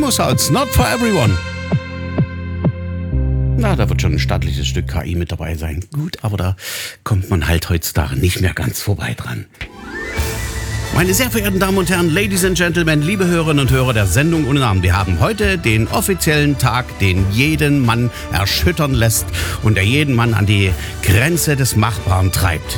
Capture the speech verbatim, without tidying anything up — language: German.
Emo-Sounds, not for everyone. Na, da wird schon ein stattliches Stück K I mit dabei sein. Gut, aber da kommt man halt heutzutage nicht mehr ganz vorbei dran. Meine sehr verehrten Damen und Herren, Ladies and Gentlemen, liebe Hörerinnen und Hörer der Sendung ohne Namen, wir haben heute den offiziellen Tag, den jeden Mann erschüttern lässt und der jeden Mann an die Grenze des Machbaren treibt.